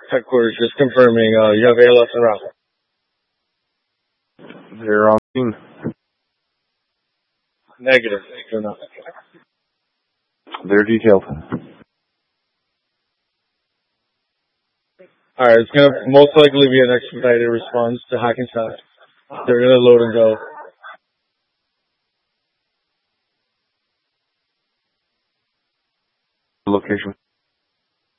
Headquarters, just confirming, you have ALS and Ralph. They're on scene. Negative. They're not. They're detailed. Alright, it's gonna most likely be an expedited response to Hackensack. They're gonna load and go. Location.